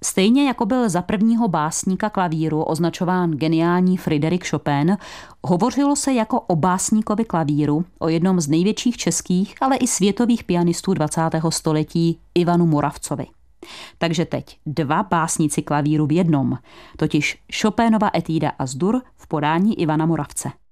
Stejně jako byl za prvního básníka klavíru označován geniální Fryderyk Chopin, hovořilo se jako o básníkovi klavíru, o jednom z největších českých, ale i světových pianistů 20. století Ivanu Moravcovi. Takže teď dva básníci klavíru v jednom, totiž Chopinova etída As-dur v podání Ivana Moravce.